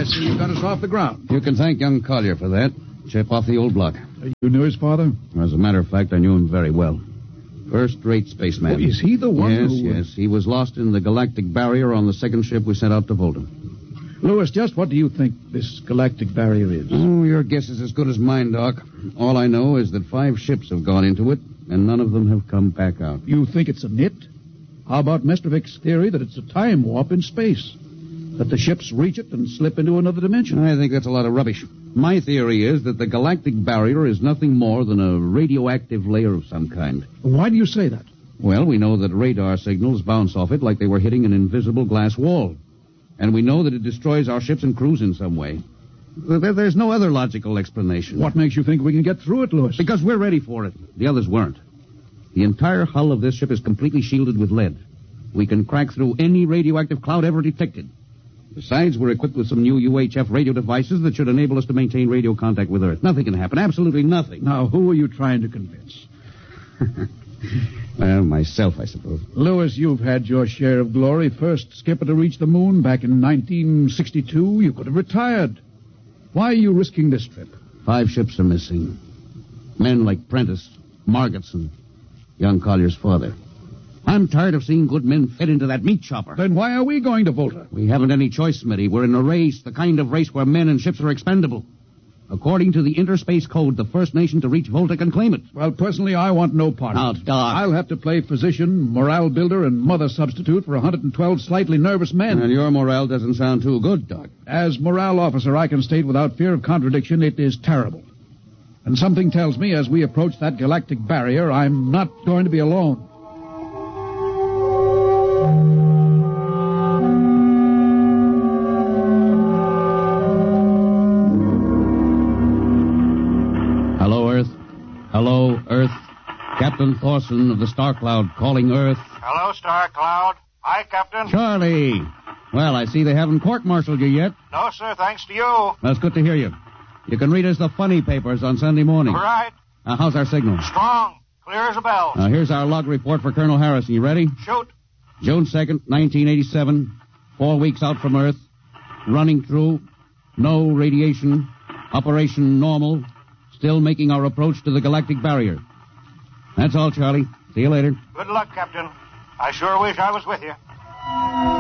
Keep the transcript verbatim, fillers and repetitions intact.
I see you got us off the ground. You can thank young Collier for that. Chip off the old block. Uh, you knew his father? As a matter of fact, I knew him very well. First-rate spaceman. Oh, is he the one yes, who... Yes, yes. He was lost in the galactic barrier on the second ship we sent out to Volta. Lewis, just what do you think this galactic barrier is? Oh, your guess is as good as mine, Doc. All I know is that five ships have gone into it, and none of them have come back out. You think it's a nit? How about Mestrovic's theory that it's a time warp in space? That the ships reach it and slip into another dimension? I think that's a lot of rubbish. My theory is that the galactic barrier is nothing more than a radioactive layer of some kind. Why do you say that? Well, we know that radar signals bounce off it like they were hitting an invisible glass wall. And we know that it destroys our ships and crews in some way. There's no other logical explanation. What makes you think we can get through it, Lewis? Because we're ready for it. The others weren't. The entire hull of this ship is completely shielded with lead. We can crack through any radioactive cloud ever detected. Besides, we're equipped with some new U H F radio devices that should enable us to maintain radio contact with Earth. Nothing can happen. Absolutely nothing. Now, who are you trying to convince? Well, myself, I suppose. Lewis, you've had your share of glory. First skipper to reach the moon back in nineteen sixty-two. You could have retired. Why are you risking this trip? Five ships are missing. Men like Prentice, Margetson, young Collier's father. I'm tired of seeing good men fed into that meat chopper. Then why are we going to Volta? We haven't any choice, Smitty. We're in a race, the kind of race where men and ships are expendable. According to the Interspace Code, the first nation to reach Volta can claim it. Well, personally, I want no part Now, of it. Doc. I'll have to play physician, morale builder, and mother substitute for one hundred twelve slightly nervous men. And your morale doesn't sound too good, Doc. As morale officer, I can state without fear of contradiction, it is terrible. And something tells me as we approach that galactic barrier, I'm not going to be alone. Hello, Earth. Captain Thorson of the Star Cloud calling Earth. Hello, Star Cloud. Hi, Captain. Charlie. Well, I see they haven't court-martialed you yet. No, sir, thanks to you. That's good to hear you. You can read us the funny papers on Sunday morning. Right. Uh, how's our signal? Strong. Clear as a bell. Uh, here's our log report for Colonel Harrison. You ready? Shoot. June second, nineteen eighty-seven. Four weeks out from Earth. Running through. No radiation. Operation normal. Still making our approach to the galactic barrier. That's all, Charlie. See you later. Good luck, Captain. I sure wish I was with you.